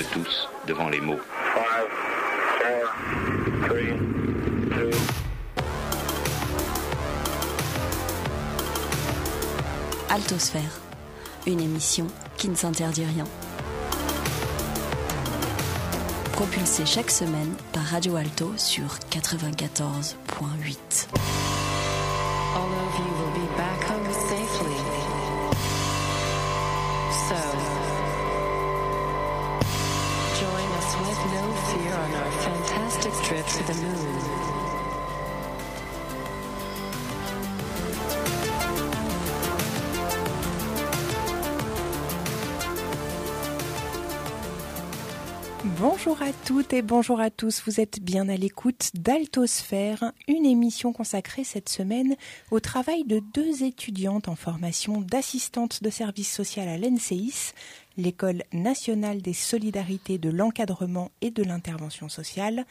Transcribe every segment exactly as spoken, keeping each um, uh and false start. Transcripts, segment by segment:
de tous devant les mots. Five, four, three, two. Altosphère, une émission qui ne s'interdit rien. Propulsée chaque semaine par Radio Alto sur quatre-vingt-quatorze point huit. All of you will be back home safely. So, join us with no fear on our fantastic trip to the moon. Bonjour à toutes et bonjour à tous, vous êtes bien à l'écoute d'Altosphère, une émission consacrée cette semaine au travail de deux étudiantes en formation d'assistantes de service social à l'E N S E I S, l'École nationale des solidarités de l'encadrement et de l'intervention sociale.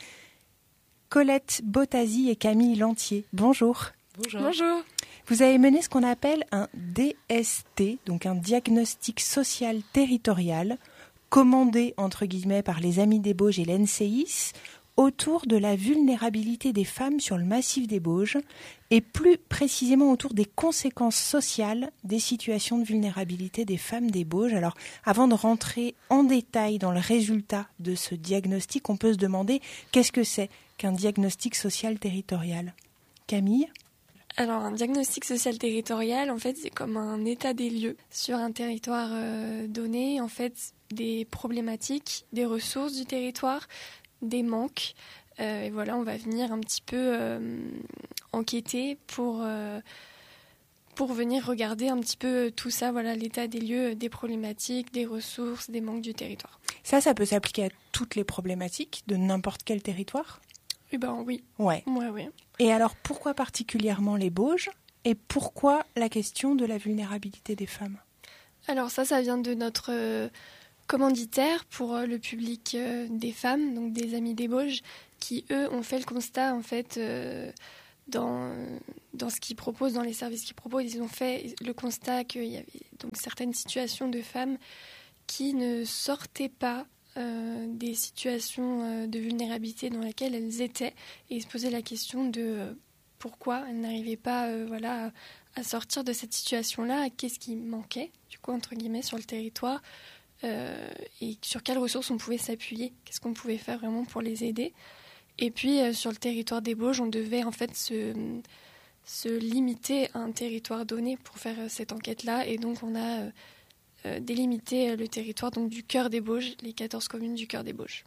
Colette Bottasi et Camille Lantier, bonjour. Bonjour. Bonjour. Vous avez mené ce qu'on appelle un D S T, donc un diagnostic social territorial, commandé entre guillemets par les Amis des Bauges et l'E N S E I S, autour de la vulnérabilité des femmes sur le massif des Bauges et plus précisément autour des conséquences sociales des situations de vulnérabilité des femmes des Bauges. Alors, avant de rentrer en détail dans le résultat de ce diagnostic, on peut se demander qu'est-ce que c'est qu'un diagnostic social territorial. Camille ? Alors, un diagnostic social territorial, en fait, c'est comme un état des lieux sur un territoire euh, donné, en fait, des problématiques, des ressources du territoire, des manques. Euh, et voilà, on va venir un petit peu euh, enquêter pour, euh, pour venir regarder un petit peu tout ça, voilà, l'état des lieux, des problématiques, des ressources, des manques du territoire. Ça, ça peut s'appliquer à toutes les problématiques de n'importe quel territoire ? Eh ben oui. Ouais. Ouais, ouais. Et alors, pourquoi particulièrement les Bauges ? Et pourquoi la question de la vulnérabilité des femmes ? Alors ça, ça vient de notre euh, commanditaire pour euh, le public euh, des femmes, donc des Amis des Bauges, qui, eux, ont fait le constat, en fait, euh, dans, dans ce qu'ils proposent, dans les services qu'ils proposent. Ils ont fait le constat qu'il y avait donc certaines situations de femmes qui ne sortaient pas Euh, des situations euh, de vulnérabilité dans lesquelles elles étaient, et ils se posaient la question de euh, pourquoi elles n'arrivaient pas euh, voilà, à, à sortir de cette situation-là, qu'est-ce qui manquait, du coup, entre guillemets, sur le territoire, euh, et sur quelles ressources on pouvait s'appuyer, qu'est-ce qu'on pouvait faire vraiment pour les aider. Et puis, euh, sur le territoire des Bauges, on devait en fait se, se limiter à un territoire donné pour faire euh, cette enquête-là, et donc on a euh, Euh, délimiter le territoire donc du cœur des Bauges, les quatorze communes du cœur des Bauges.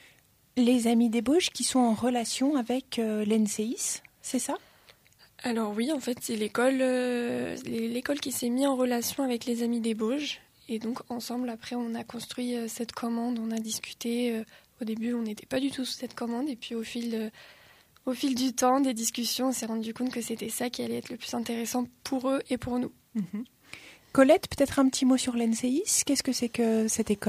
Les Amis des Bauges qui sont en relation avec euh, l'E N S E I S, c'est ça ? Alors oui, en fait, c'est l'école, euh, l'école qui s'est mise en relation avec les Amis des Bauges. Et donc, ensemble, après, on a construit euh, cette commande, on a discuté. Euh, au début, on n'était pas du tout sous cette commande. Et puis, au fil, de, au fil du temps, des discussions, on s'est rendu compte que c'était ça qui allait être le plus intéressant pour eux et pour nous. Mmh. Colette, peut-être un petit mot sur l'E N S E I S. Qu'est-ce que c'est que cette école ?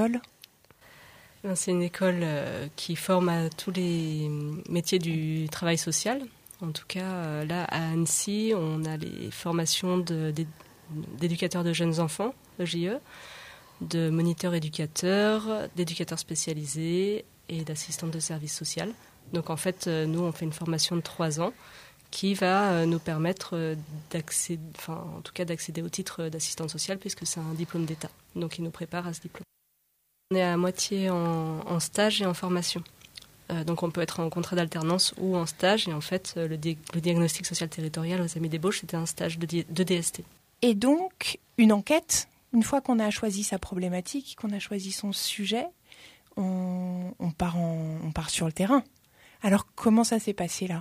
C'est une école qui forme à tous les métiers du travail social. En tout cas, là, à Annecy, on a les formations de, d'éducateurs de jeunes enfants, E J E, de moniteurs éducateurs, d'éducateurs spécialisés et d'assistantes de service social. Donc en fait, nous, on fait une formation de trois ans qui va nous permettre d'accéder, enfin, en tout cas d'accéder au titre d'assistante sociale, puisque c'est un diplôme d'État. Donc, il nous prépare à ce diplôme. On est à moitié en, en stage et en formation. Euh, donc, on peut être en contrat d'alternance ou en stage. Et en fait, le, di- le diagnostic social territorial aux Amis des Bauges, c'était un stage de, di- de D S T. Et donc, une enquête, une fois qu'on a choisi sa problématique, qu'on a choisi son sujet, on, on, part, en, on part sur le terrain. Alors, comment ça s'est passé là ?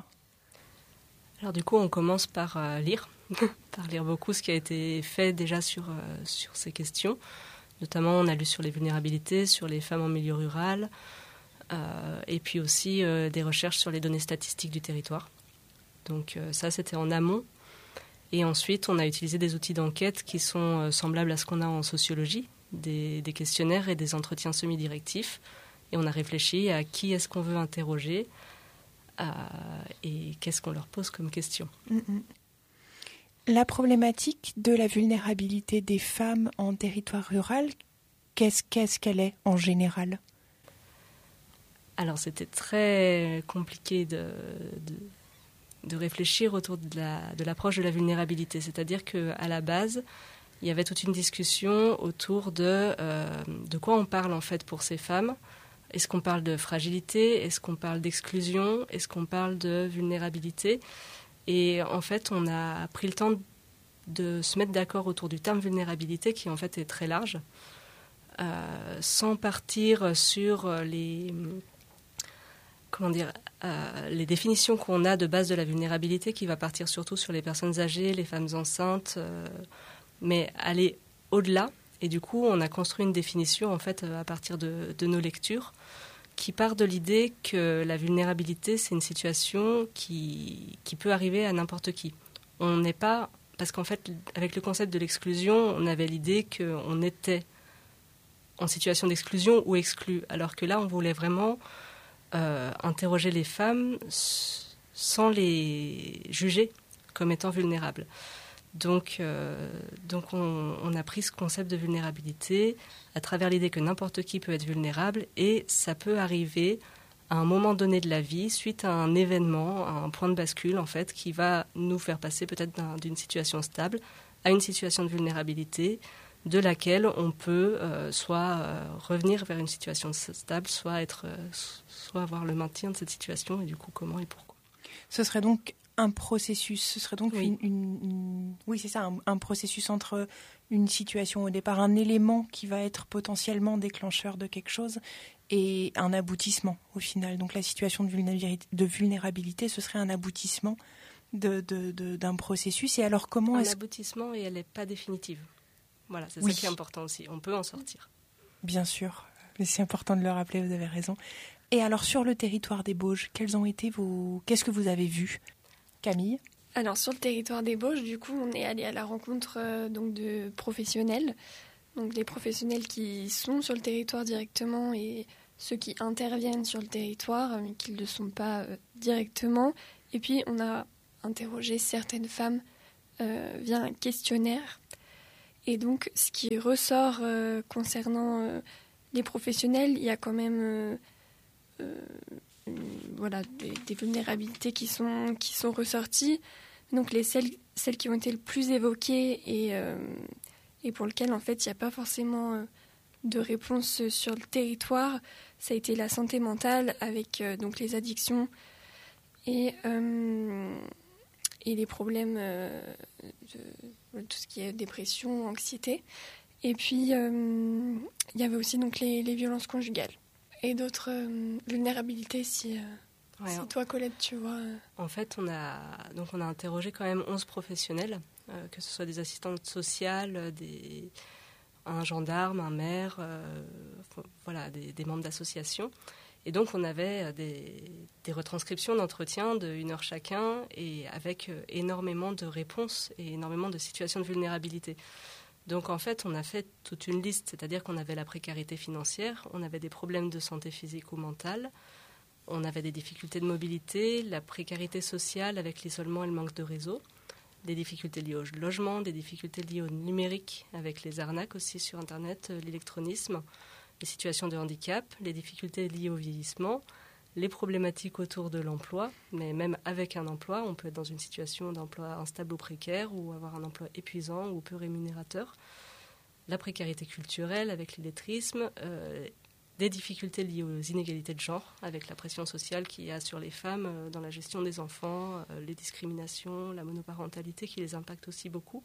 Alors du coup, on commence par euh, lire, par lire beaucoup ce qui a été fait déjà sur, euh, sur ces questions. Notamment, on a lu sur les vulnérabilités, sur les femmes en milieu rural, euh, et puis aussi euh, des recherches sur les données statistiques du territoire. Donc euh, ça, c'était en amont. Et ensuite, on a utilisé des outils d'enquête qui sont euh, semblables à ce qu'on a en sociologie, des, des questionnaires et des entretiens semi-directifs. Et on a réfléchi à qui est-ce qu'on veut interroger, Euh, et qu'est-ce qu'on leur pose comme question. Mmh. La problématique de la vulnérabilité des femmes en territoire rural, qu'est-ce, qu'est-ce qu'elle est en général ? Alors, c'était très compliqué de, de, de réfléchir autour de, la, de l'approche de la vulnérabilité. C'est-à-dire qu'à la base, il y avait toute une discussion autour de, euh, de quoi on parle en fait pour ces femmes. Est-ce qu'on parle de fragilité ? Est-ce qu'on parle d'exclusion ? Est-ce qu'on parle de vulnérabilité ? Et en fait, on a pris le temps de se mettre d'accord autour du terme vulnérabilité, qui en fait est très large, euh, sans partir sur les, comment dire, euh, les définitions qu'on a de base de la vulnérabilité, qui va partir surtout sur les personnes âgées, les femmes enceintes, euh, mais aller au-delà. Et du coup, on a construit une définition en fait à partir de, de nos lectures, qui part de l'idée que la vulnérabilité, c'est une situation qui, qui peut arriver à n'importe qui. On n'est pas... Parce qu'en fait, avec le concept de l'exclusion, on avait l'idée qu'on était en situation d'exclusion ou exclu. Alors que là, on voulait vraiment euh, interroger les femmes sans les juger comme étant vulnérables. Donc, euh, donc on, on a pris ce concept de vulnérabilité à travers l'idée que n'importe qui peut être vulnérable et ça peut arriver à un moment donné de la vie, suite à un événement, à un point de bascule en fait, qui va nous faire passer peut-être d'un, d'une situation stable à une situation de vulnérabilité de laquelle on peut euh, soit euh, revenir vers une situation stable, soit, être, euh, soit avoir le maintien de cette situation et du coup comment et pourquoi. Ce serait donc un processus, ce serait donc oui. une, une, une... Oui, c'est ça, un, un processus entre une situation au départ, un élément qui va être potentiellement déclencheur de quelque chose et un aboutissement au final. Donc la situation de vulnérabilité, de vulnérabilité ce serait un aboutissement de, de, de, d'un processus. Et alors comment un est-ce... aboutissement et elle n'est pas définitive. Voilà, c'est oui. ça qui est important aussi. On peut en sortir. Bien sûr, mais c'est important de le rappeler, vous avez raison. Et alors sur le territoire des Bauges, quels ont été vos... Qu'est-ce que vous avez vu ? Camille ? Alors sur le territoire des Bauges, du coup, on est allé à la rencontre euh, donc de professionnels, donc des professionnels qui sont sur le territoire directement et ceux qui interviennent sur le territoire, mais qui ne le sont pas euh, directement. Et puis on a interrogé certaines femmes euh, via un questionnaire. Et donc ce qui ressort euh, concernant euh, les professionnels, il y a quand même euh, euh, voilà, des, des vulnérabilités qui sont, qui sont ressorties. Donc les, celles, celles qui ont été le plus évoquées et, euh, et pour lesquelles en fait il n'y a pas forcément euh, de réponse sur le territoire, ça a été la santé mentale avec euh, donc les addictions et, euh, et les problèmes euh, de, de tout ce qui est dépression, anxiété. Et puis euh, il y avait aussi donc les, les violences conjugales. Et d'autres euh, vulnérabilités, si, euh, ouais, si toi, Colette, tu vois. Euh... En fait, on a, donc on a interrogé quand même onze professionnels, euh, que ce soit des assistantes sociales, des, un gendarme, un maire, euh, voilà, des, des membres d'associations. Et donc, on avait des, des retranscriptions d'entretien de une heure chacun et avec énormément de réponses et énormément de situations de vulnérabilité. Donc en fait, on a fait toute une liste, c'est-à-dire qu'on avait la précarité financière, on avait des problèmes de santé physique ou mentale, on avait des difficultés de mobilité, la précarité sociale avec l'isolement et le manque de réseau, des difficultés liées au logement, des difficultés liées au numérique avec les arnaques aussi sur Internet, l'électronisme, les situations de handicap, les difficultés liées au vieillissement, les problématiques autour de l'emploi, mais même avec un emploi, on peut être dans une situation d'emploi instable ou précaire ou avoir un emploi épuisant ou peu rémunérateur. La précarité culturelle avec l'illettrisme, euh, des difficultés liées aux inégalités de genre avec la pression sociale qu'il y a sur les femmes euh, dans la gestion des enfants, euh, les discriminations, la monoparentalité qui les impacte aussi beaucoup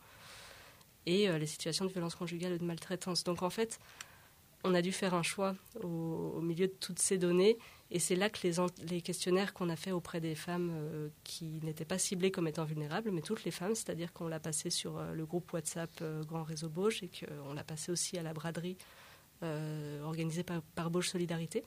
et euh, les situations de violence conjugale et de maltraitance. Donc en fait, on a dû faire un choix au, au milieu de toutes ces données et c'est là que les, les questionnaires qu'on a fait auprès des femmes euh, qui n'étaient pas ciblées comme étant vulnérables, mais toutes les femmes, c'est-à-dire qu'on l'a passé sur euh, le groupe WhatsApp euh, Grand Réseau Bauge et qu'on l'a passé aussi à la braderie euh, organisée par, par Bauge Solidarité.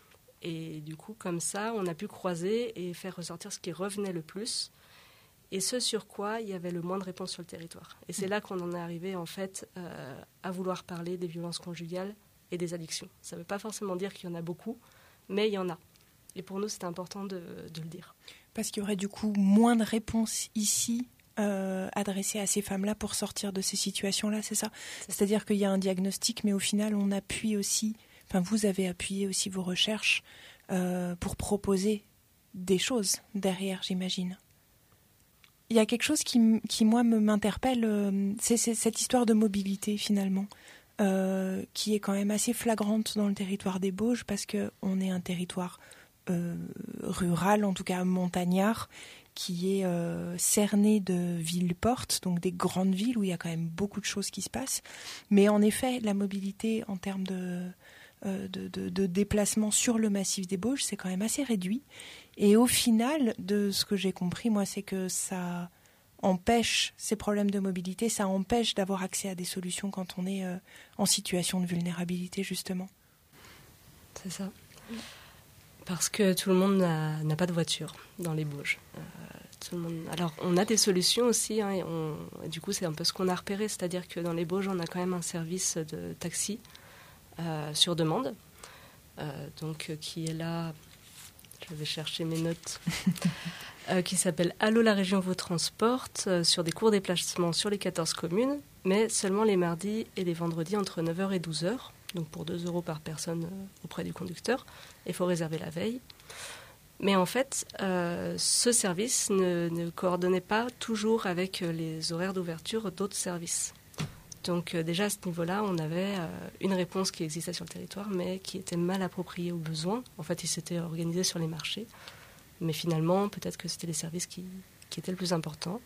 Et du coup, comme ça, on a pu croiser et faire ressortir ce qui revenait le plus et ce sur quoi il y avait le moins de réponses sur le territoire. Et c'est là qu'on en est arrivé en fait euh, à vouloir parler des violences conjugales et des addictions. Ça ne veut pas forcément dire qu'il y en a beaucoup, mais il y en a. Et pour nous, c'est important de, de le dire. Parce qu'il y aurait du coup moins de réponses ici euh, adressées à ces femmes-là pour sortir de ces situations-là, c'est ça ? c'est C'est-à-dire qu'il y a un diagnostic, mais au final, on appuie aussi, enfin vous avez appuyé aussi vos recherches euh, pour proposer des choses derrière, j'imagine. Il y a quelque chose qui, qui moi, me, m'interpelle, euh, c'est, c'est cette histoire de mobilité, finalement, euh, qui est quand même assez flagrante dans le territoire des Bauges, parce qu'on est un territoire euh, rural, en tout cas montagnard, qui est euh, cerné de villes-portes, donc des grandes villes où il y a quand même beaucoup de choses qui se passent. Mais en effet, la mobilité en termes de, euh, de, de, de déplacement sur le massif des Bauges, c'est quand même assez réduit. Et au final, de ce que j'ai compris, moi, c'est que ça empêche ces problèmes de mobilité, ça empêche d'avoir accès à des solutions quand on est euh, en situation de vulnérabilité, justement. C'est ça. Parce que tout le monde n'a, n'a pas de voiture dans les Bauges. Euh, tout le monde... Alors, on a des solutions aussi. Hein, et on... Du coup, c'est un peu ce qu'on a repéré. C'est-à-dire que dans les Bauges, on a quand même un service de taxi euh, sur demande. Euh, donc, euh, qui est là... Je vais chercher mes notes. euh, qui s'appelle « Allô, la région vous transporte euh, » sur des courts déplacements sur les quatorze communes, mais seulement les mardis et les vendredis entre neuf heures et douze heures. Donc pour deux euros par personne euh, auprès du conducteur. Il faut réserver la veille. Mais en fait, euh, ce service ne, ne coordonnait pas toujours avec les horaires d'ouverture d'autres services. Donc euh, déjà à ce niveau-là, on avait euh, une réponse qui existait sur le territoire, mais qui était mal appropriée aux besoins. En fait, il s'était organisé sur les marchés. Mais finalement, peut-être que c'était les services qui, qui étaient le plus importants.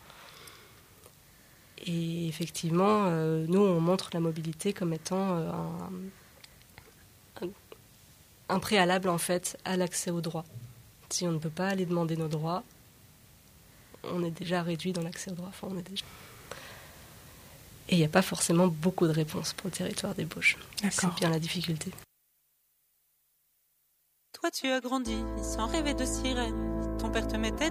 Et effectivement, euh, nous, on montre la mobilité comme étant euh, un, un, un préalable, en fait, à l'accès aux droits. Si on ne peut pas aller demander nos droits, on est déjà réduit dans l'accès aux droits. Enfin, on est déjà... Et il n'y a pas forcément beaucoup de réponses pour le territoire des Bauges. D'accord. C'est bien la difficulté. Toi, tu as grandi sans rêver de sirène. Ton père te mettait